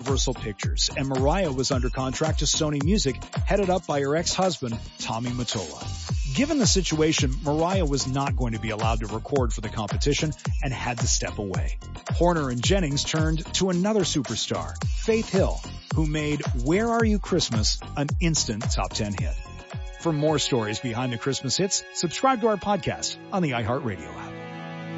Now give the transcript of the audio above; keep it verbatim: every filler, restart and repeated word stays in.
Universal Pictures, and Mariah was under contract to Sony Music, headed up by her ex-husband, Tommy Mottola. Given the situation, Mariah was not going to be allowed to record for the competition and had to step away. Horner and Jennings turned to another superstar, Faith Hill, who made Where Are You Christmas an instant top ten hit. For more stories behind the Christmas hits, subscribe to our podcast on the iHeartRadio app.